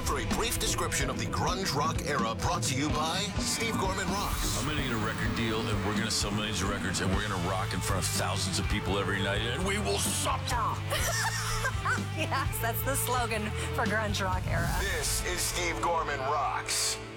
for a brief description of the grunge rock era, brought to you by Steve Gorman Rocks. I'm going to get a record deal, and we're going to sell millions of records, and we're going to rock in front of thousands of people every night, and we will suffer. Yes, that's the slogan for grunge rock era. This is Steve Gorman Rocks.